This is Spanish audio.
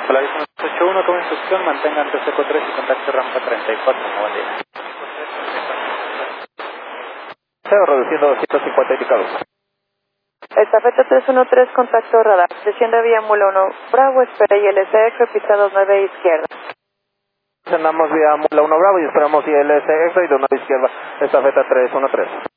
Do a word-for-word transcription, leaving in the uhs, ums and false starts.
Polaris ocho uno, como instrucción, mantengan T C C tres y contacto rampa treinta y cuatro, no buen día. Cero, reduciendo doscientos cincuenta indicados. Estafeta tres uno tres, contacto radar. Desciende vía Mula uno Bravo, espera I L C X, pista nueve izquierda. Andamos vía Mula uno Bravo y esperamos I L C X y dos nueve izquierda. Estafeta tres uno tres.